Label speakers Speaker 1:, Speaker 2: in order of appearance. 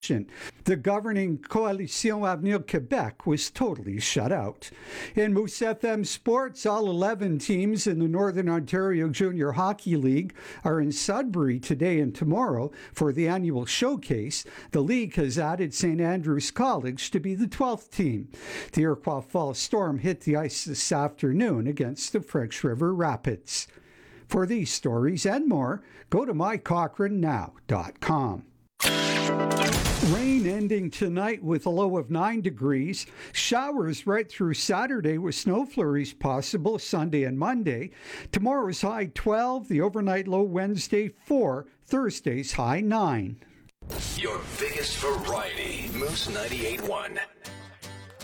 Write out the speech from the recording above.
Speaker 1: The governing Coalition Avenir Quebec was totally shut out. In Moose FM Sports, all 11 teams in the Northern Ontario Junior Hockey League are in Sudbury today and tomorrow for the annual showcase. The league has added St. Andrews College to be the 12th team. The Iroquois Falls Storm hit the ice this afternoon against the French River Rapids. For these stories and more, go to mycochranow.com. Rain ending tonight with a low of 9 degrees. Showers right through Saturday with snow flurries possible Sunday and Monday. Tomorrow's high 12, the overnight low Wednesday 4, Thursday's high 9.
Speaker 2: Your biggest variety, Moose 98.1.